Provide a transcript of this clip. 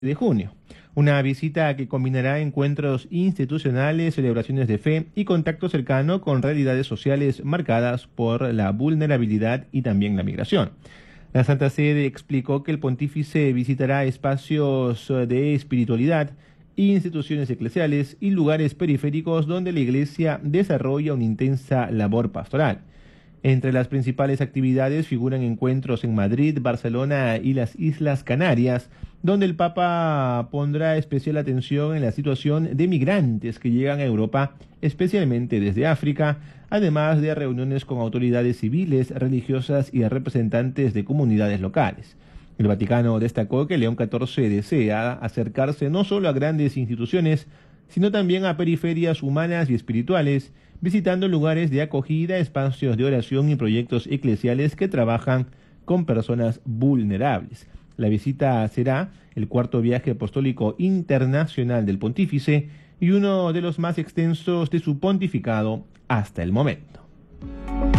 de junio. Una visita que combinará encuentros institucionales, celebraciones de fe y contacto cercano con realidades sociales marcadas por la vulnerabilidad y también la migración. La Santa Sede explicó que el pontífice visitará espacios de espiritualidad, instituciones eclesiales y lugares periféricos donde la Iglesia desarrolla una intensa labor pastoral. Entre las principales actividades figuran encuentros en Madrid, Barcelona y las Islas Canarias, donde el Papa pondrá especial atención en la situación de migrantes que llegan a Europa, especialmente desde África, además de reuniones con autoridades civiles, religiosas y representantes de comunidades locales. El Vaticano destacó que León XIV desea acercarse no solo a grandes instituciones, sino también a periferias humanas y espirituales, visitando lugares de acogida, espacios de oración y proyectos eclesiales que trabajan con personas vulnerables. La visita será el cuarto viaje apostólico internacional del pontífice y uno de los más extensos de su pontificado hasta el momento.